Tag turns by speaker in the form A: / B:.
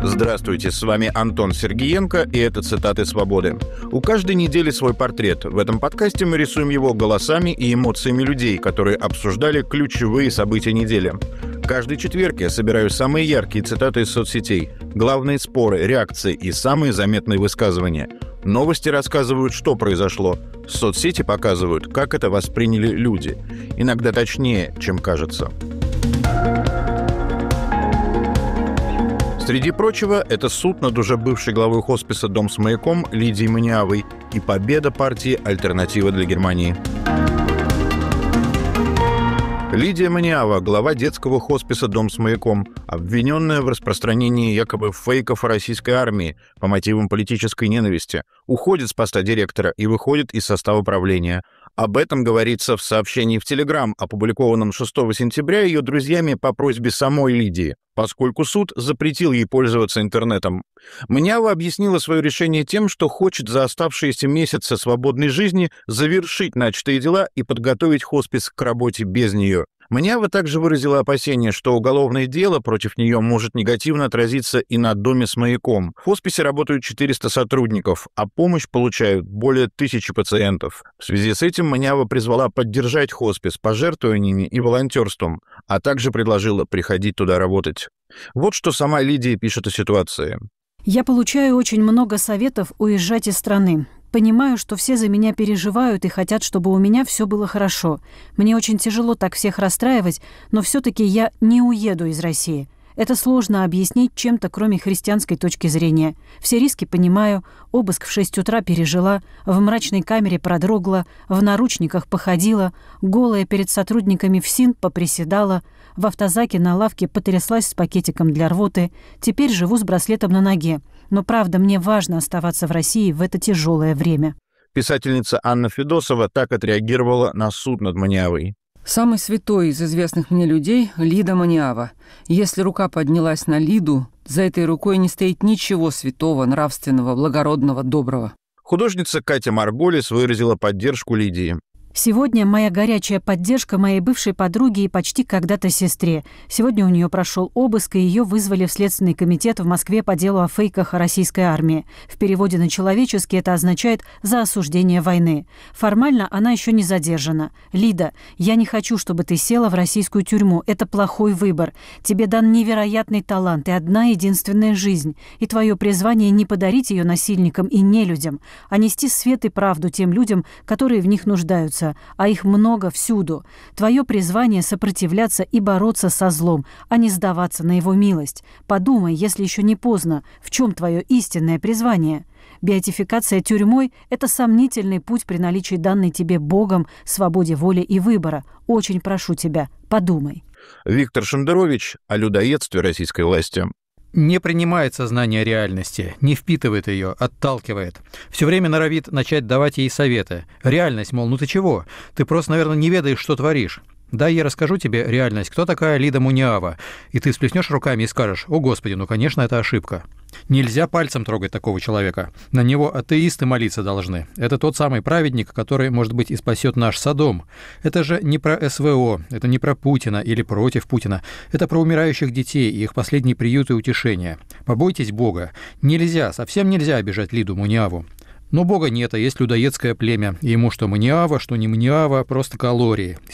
A: Здравствуйте, с вами Антон Сергиенко, и это «Цитаты свободы». У каждой недели свой портрет. В этом подкасте мы рисуем его голосами и эмоциями людей, которые обсуждали ключевые события недели. Каждый четверг я собираю самые яркие цитаты из соцсетей, главные споры, реакции и самые заметные высказывания. Новости рассказывают, что произошло. Соцсети показывают, как это восприняли люди. Иногда точнее, чем кажется. Среди прочего, это суд над уже бывшей главой хосписа «Дом с маяком» Лидией Маниавой и победа партии «Альтернатива для Германии». Лидия Маниава, глава детского хосписа «Дом с маяком», обвиненная в распространении якобы фейков о российской армии по мотивам политической ненависти, уходит с поста директора и выходит из состава правления. Об этом говорится в сообщении в Telegram, опубликованном 6 сентября ее друзьями по просьбе самой Лидии, поскольку суд запретил ей пользоваться интернетом. Маниава объяснила свое решение тем, что хочет за оставшиеся месяцы свободной жизни завершить начатые дела и подготовить хоспис к работе без нее. Маниава также выразила опасение, что уголовное дело против нее может негативно отразиться и на доме с маяком. В хосписе работают 400 сотрудников, а помощь получают более 1000 пациентов. В связи с этим Маниава призвала поддержать хоспис пожертвованиями и волонтерством, а также предложила приходить туда работать. Вот что сама Лидия пишет о ситуации.
B: «Я получаю очень много советов уезжать из страны. Понимаю, что все за меня переживают и хотят, чтобы у меня все было хорошо. Мне очень тяжело так всех расстраивать, но все-таки я не уеду из России. Это сложно объяснить чем-то, кроме христианской точки зрения. Все риски понимаю, обыск в 6 утра пережила, в мрачной камере продрогла, в наручниках походила, голая перед сотрудниками ФСИН поприседала, в автозаке на лавке потряслась с пакетиком для рвоты, теперь живу с браслетом на ноге. Но правда, мне важно оставаться в России в это тяжелое время».
A: Писательница Анна Федосова так отреагировала на суд над Маниавой.
C: «Самый святой из известных мне людей – Лида Маниава. Если рука поднялась на Лиду, за этой рукой не стоит ничего святого, нравственного, благородного, доброго».
A: Художница Катя Марголис выразила поддержку Лидии.
B: «Сегодня моя горячая поддержка моей бывшей подруге и почти когда-то сестре. Сегодня у нее прошел обыск, и ее вызвали в Следственный комитет в Москве по делу о фейках о российской армии. В переводе на человеческий это означает «за осуждение войны». Формально она еще не задержана. Лида, я не хочу, чтобы ты села в российскую тюрьму. Это плохой выбор. Тебе дан невероятный талант и одна единственная жизнь. И твое призвание не подарить ее насильникам и нелюдям, а нести свет и правду тем людям, которые в них нуждаются. А их много всюду. Твое призвание — сопротивляться и бороться со злом, а не сдаваться на его милость. Подумай, если еще не поздно, в чем твое истинное призвание. Беатификация тюрьмой — это сомнительный путь при наличии данной тебе Богом свободе воли и выбора. Очень прошу тебя, подумай».
A: Виктор Шендерович о людоедстве российской власти.
D: Не принимает сознание реальности, не впитывает ее, отталкивает. Все время норовит начать давать ей советы. Реальность, мол, ну ты чего? Ты просто, наверное, не ведаешь, что творишь. Дай я расскажу тебе реальность, кто такая Лида Маниава, и ты всплеснешь руками и скажешь: «О, Господи, ну, конечно, это ошибка». Нельзя пальцем трогать такого человека. На него атеисты молиться должны. Это тот самый праведник, который, может быть, и спасет наш Содом. Это же не про СВО, это не про Путина или против Путина. Это про умирающих детей и их последний приют и утешение. Побойтесь Бога. Нельзя, совсем нельзя обижать Лиду Маниаву. Но Бога нет, а есть людоедское племя. И ему что Маниава, что не Маниава, просто калории.